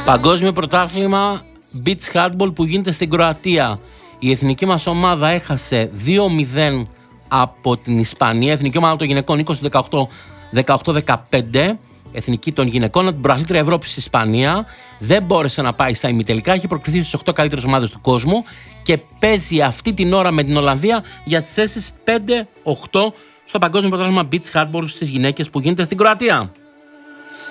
Παγκόσμιο πρωτάθλημα beach handball που γίνεται στην Κροατία. Η εθνική μας ομάδα έχασε 2-0 από την Ισπανία. Εθνική ομάδα των γυναικών 20-18, 18-15. Εθνική των γυναικών, την πρωταθλήτρια Ευρώπης στη Ισπανία. Δεν μπόρεσε να πάει στα ημιτελικά. Έχει προκριθεί στις 8 καλύτερες ομάδες του κόσμου και παίζει αυτή την ώρα με την Ολλανδία για τις θέσεις 5-8 στο Παγκόσμιο Πρωτάθλημα beach handball στις γυναίκες που γίνεται στην Κροατία.